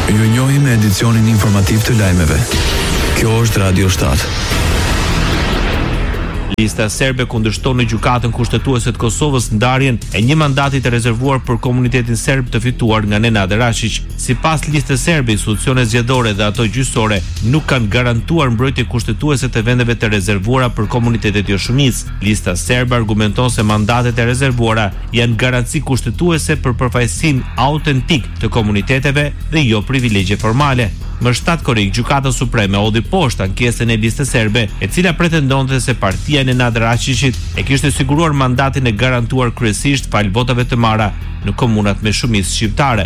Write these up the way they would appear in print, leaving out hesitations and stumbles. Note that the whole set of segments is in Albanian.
Ju njohim me edicionin informativ të lajmeve. Kjo është Radio 7. Lista serbe kundërshton në gjykatën kushtetuese të Kosovës ndarjen e një mandati të rezervuar për komunitetin serb të fituar nga Nenad Rashić. Sipas listës serbe, institucionet zgjedhore dhe ato gjyqësore nuk kanë garantuar mbrojtje kushtetuese të vendeve të rezervuara për komunitetet jo shumicë. Lista serbe argumenton se mandatet e rezervuara janë garanci kushtetuese për përfaqësim autentik të komuniteteve dhe jo privilegje formale. Më 7 korrik, Gjykata Supreme hodhi poshtë ankesën e listës serbe, e cila pretendonte se partia e Nenad Rashićit e kishte siguruar mandatin e garantuar kryesisht fal votave të marra në komunat me shumicë shqiptare.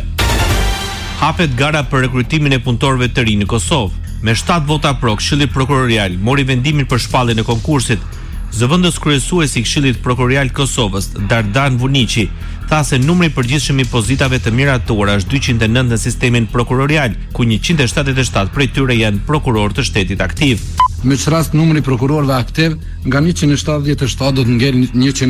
Hapet gara për rekrutimin e punëtorëve të rinj në Kosovë. Me 7 vota pro, Këshilli Prokurorial mori vendimin për shpalljen e konkursit. Zëvendës kryesuesi i Këshillit Prokurorial të Kosovës, Dardan Vuniqi, tha se numri i përgjithshëm i pozitave të miratuara është 209 në sistemin prokurorial, ku 177 prej tyre janë prokurorë të shtetit aktiv. Me që rast numri prokurorëve aktiv nga 177 do të ngel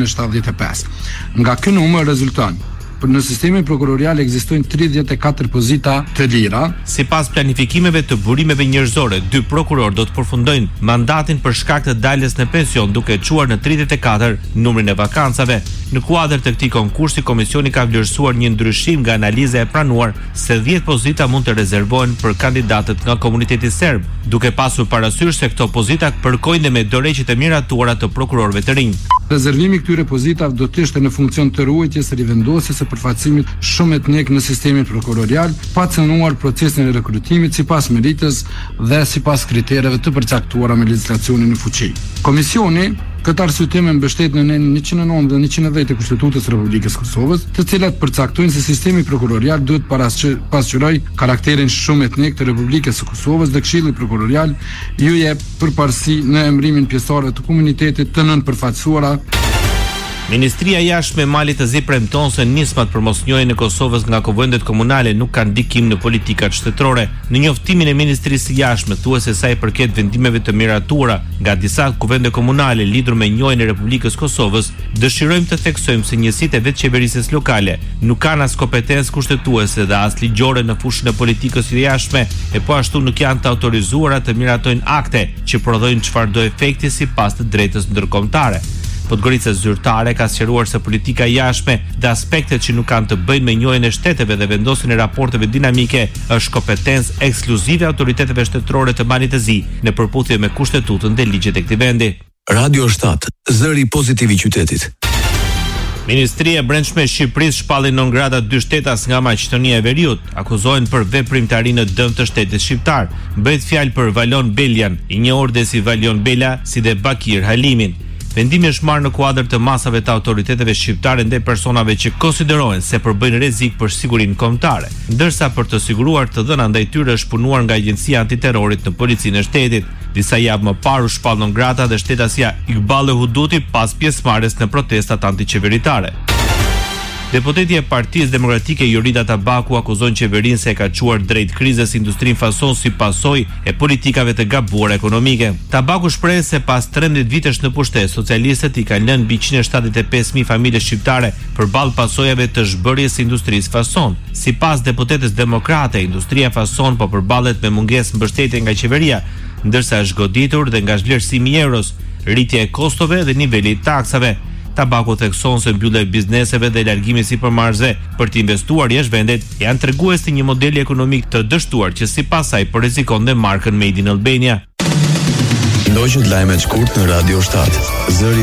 175. Nga ky numër rezulton në sistemin prokurorial ekzistojnë 34 pozita të lira. Sipas planifikimeve të burimeve njerëzore, 2 prokurorë do të përfundojnë mandatin për shkak të daljes në pension, duke çuar në 34 numrin e vakancave. Në kuadër të këtij konkursi, komisioni ka vlerësuar një ndryshim nga analiza e pranuar se 10 pozita mund të rezervohen për kandidatët nga komuniteti serb, duke pasur parasysh se këto pozita përkojnë me dorëheqjet e miratuara të prokurorëve të rinj. Rezervimi këtyre pozitave do të ishte në funksion të ruajtjes së rivendosjes së përfaqësimit shumë etnik në sistemin prokurorial, pa cënuar procesin e rekrutimit sipas meritës dhe sipas kritereve të përcaktuara me legjislacionin në fuqi. Komisioni këtë arsyetim mbështet në 109 dhe 110 të Kushtetutës së Republikës Kosovës, të cilat përcaktojnë se sistemi prokurorial duhet pasqyroj karakterin shumë etnik të Republikës së Kosovës dhe Këshilli Prokurorial ju jep përparësi në emërimin pjesëtarëve të komunitetit të nënpërfaqësuara. Ministria e Jashtme e Malit të Zi premton se nismat për mosnjohjen e Kosovës nga kuvendet komunale nuk kanë ndikim në politikat shtetërore. Në njoftimin e Ministrisë së Jashtme thuhet se sa i përket vendimeve të miratuara nga disa kuvende komunale lidhur me njohjen e Republikës Kosovës, dëshirojmë të theksojmë se njësitë e vetëqeverisjes lokale nuk kanë as kompetencë kushtetuese dhe as ligjore në fushën e politikës së jashtme, e po ashtu nuk janë të autorizuara të miratojnë akte që prodhojnë çfarëdo efekti sipas të drejtës ndërkombëtare. Podgorica zyrtare ka sqaruar se politika e jashtme dhe aspektet që nuk kanë të bëjnë me njohjen e shteteve dhe vendosjen e raporteve dinamike është kompetencë ekskluzive e autoriteteve shtetërore të Malit të Zi në përputhje me kushtetutën dhe ligjet e këtij vendi. Radio 7, zëri pozitiv i qytetit. Ministria e Brendshme e Shqipërisë shpalli non grata 2 shtetas nga Maqedonia e Veriut, akuzohen për veprimtari në dëm të shtetit shqiptar. Bëhet fjalë për Valon Belian, i njohur dhe si Valion Bela, si dhe Bakir Halimin. Vendimi është marrë në kuadër të masave të autoriteteve shqiptare ndaj personave që konsiderohen se përbëjnë rrezik për sigurinë kombëtare, ndërsa për të siguruar të dhëna ndaj tyre është punuar nga Agjencia Antiterrorit në Policinë e Shtetit. Disa javë më parë u shpall non grata dhe shtetasja Iqbal Huduti pas pjesëmarrjes në protestat antiqeveritare. Deputeti e Partisë Demokratike Jorida Tabaku akuzon qeverinë se e ka çuar drejt krizës industrinë fason si pasojë e politikave të gabuara ekonomike. Tabaku shpreh se pas 13 vitesh në pushtet, socialistët i kanë lënë mbi 175.000 familje shqiptare përballë pasojave të zhbërjes së industrisë fason. Sipas deputetës demokrate, industria fason po përballet me mungesë mbështetje nga qeveria, ndërsa është goditur dhe nga vlerësimi i euros, rritja e kostove dhe niveli i taksave. Tabaku thekson se mbyllja e bizneseve dhe largimi i sipërmarrësve për të investuar jashtë vendit janë tregues të një modeli ekonomik të dështuar që sipas saj po rrezikon dhe markën Made in Albania. Ndoqët lajmet shkurt në Radio 7, zëri